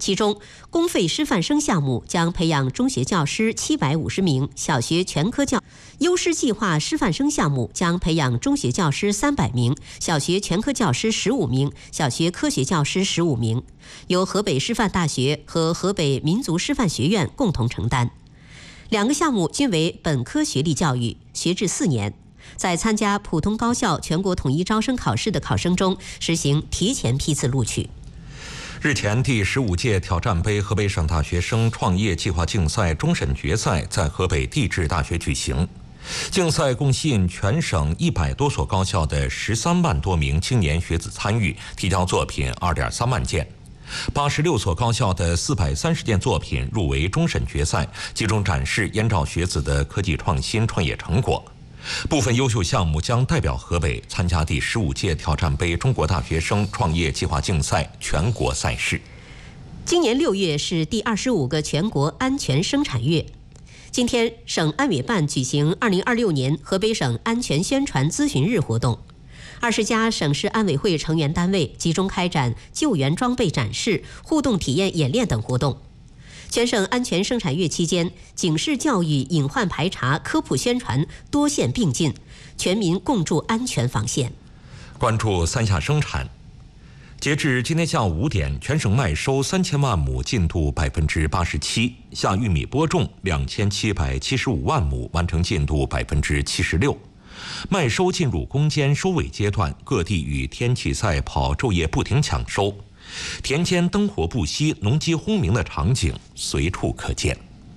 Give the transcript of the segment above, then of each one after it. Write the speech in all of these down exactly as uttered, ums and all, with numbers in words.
其中，公费师范生项目将培养中学教师七百五十名，小学全科教；优师计划师范生项目将培养中学教师三百名，小学全科教师十五名，小学科学教师十五名，由河北师范大学和河北民族师范学院共同承担。两个项目均为本科学历教育，学制四年。在参加普通高校全国统一招生考试的考生中，实行提前批次录取。 日前，第十五届挑战杯河北省大学生创业计划竞赛终审决赛在河北地质大学举行。竞赛共吸引全省一百多所高校的十三万多名青年学子参与，提交作品二点三万件。八十六所高校的四百三十件作品入围终审决赛，集中展示燕赵学子的科技创新创业成果。部分优秀项目将代表河北参加第十五届挑战杯中国大学生创业计划竞赛全国赛事。 今年六月是第二十五个全国安全生产月。今天，省安委办举行二零二六年河北省安全宣传咨询日活动。二十家省市安委会成员单位集中开展救援装备展示、互动体验演练等活动。全省安全生产月期间，警示教育、隐患排查、科普宣传多线并进，全民共筑安全防线。 关注三下生产。截至今天下午五点，全省麦收三千万亩，进度百分之八十七；下玉米播种两千七百七十五万亩，完成进度百分之七十六。麦收进入攻坚收尾阶段，各地与天气赛跑，昼夜不停抢收。田间灯火不息，农机轰鸣的场景随处可见。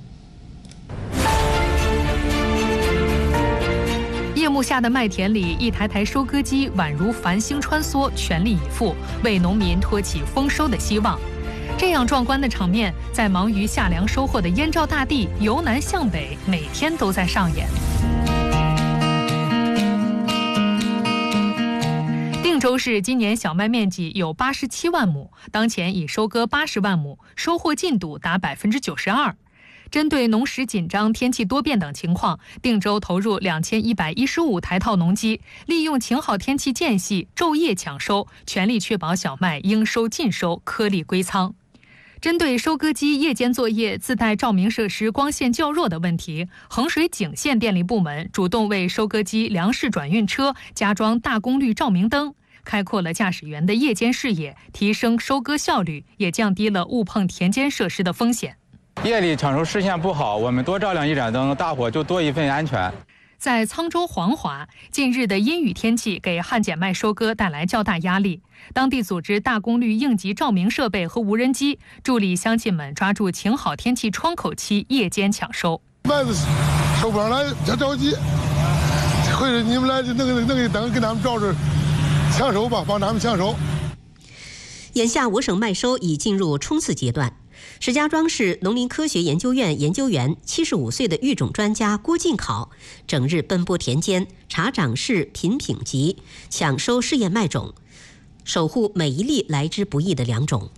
夜幕下的麦田里，一台台收割机宛如繁星穿梭，全力以赴，为农民托起丰收的希望。这样壮观的场面，在忙于夏粮收获的燕赵大地，由南向北，每天都在上演。定州市今年小麦面积有八十七万亩，当前已收割八十万亩，收获进度达百分之九十二。针对农时紧张、天气多变等情况，定州投入两千一百一十五台套农机，利用晴好天气间隙昼夜抢收，全力确保小麦应收尽收，颗粒归仓。针对收割机夜间作业自带照明设施光线较弱的问题，衡水景县电力部门主动为收割机粮食转运车加装大功率照明灯，开阔了驾驶员的夜间视野，提升收割效率，也降低了误碰田间设施的风险。 夜里抢收视线不好，我们多照亮一盏灯，大伙就多一份安全。 在沧州黄华，近日的阴雨天气给旱碱麦收割带来较大压力。当地组织大功率应急照明设备和无人机，助力乡亲们抓住晴好天气窗口期夜间抢收。 麦子收不上来，他着急，或者你们来弄个弄个灯给他们照着抢收吧，帮他们抢收。 眼下我省麦收已进入冲刺阶段。石家庄市农林科学研究院研究员、七十五岁的育种专家郭进考，整日奔波田间，查长势、品品级，抢收试验麦种，守护每一粒来之不易的良种。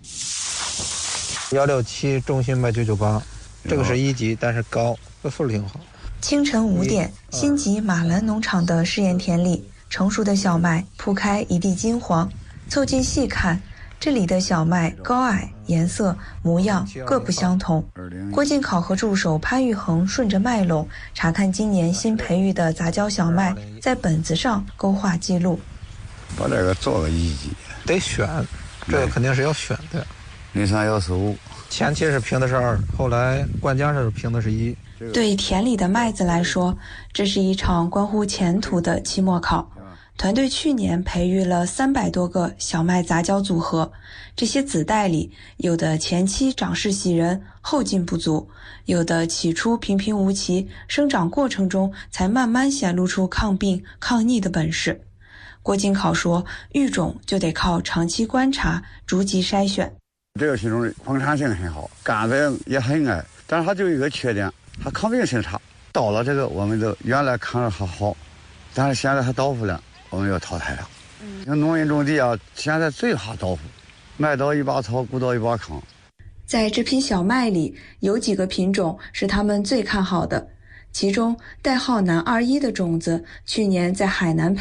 幺六七中心麦九九八，这个是一级，但是高，这数挺好。 清晨五点，新集马兰农场的试验田里，成熟的小麦铺开一地金黄，凑近细看。这里的小麦高矮、颜色、模样各不相同。郭进考和助手潘玉恒顺着麦垄查看今年新培育的杂交小麦，在本子上勾画记录。 把这个做个一级， 得选，这个肯定是要选的。 零三幺四五， 前期是评的是二，后来灌浆时评的是一。 对田里的麦子来说，这是一场关乎前途的期末考。团队去年培育了三百多个小麦杂交组合，这些子代里，有的前期长势喜人，后劲不足；有的起初平平无奇，生长过程中才慢慢显露出抗病、抗逆的本事。郭进考说，育种就得靠长期观察，逐级筛选。 这个品种矿产性很好，杆子也很矮，但是它就有一个缺点，它抗病性差。到了这个，我们都原来看着还好，但是现在它倒伏了。我们要淘汰了。像农民种地啊，现在最怕倒伏，麦到一把草，谷到一把糠。 在这批小麦里，有几个品种是他们最看好的，其中代号南二一的种子，去年在海南培